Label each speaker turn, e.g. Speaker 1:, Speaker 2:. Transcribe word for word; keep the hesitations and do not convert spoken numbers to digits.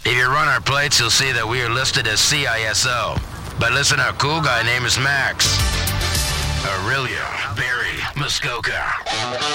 Speaker 1: If you run our plates, you'll see that we are listed as C I S O. But listen, our cool guy name is Max. Aurelia Barry Muskoka.